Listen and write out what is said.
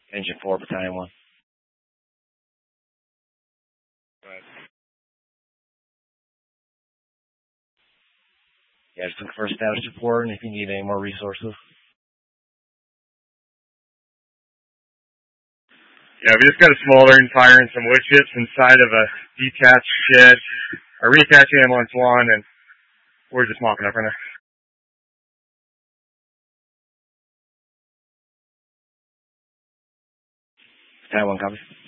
Engine 4, Battalion 1. Right. Yeah, just looking for a status report and if you need any more resources. Yeah, we just got a smoldering fire and some wood chips inside of a detached shed. A reattached ambulance one, and we're just mopping up right now. Battalion 1, copy.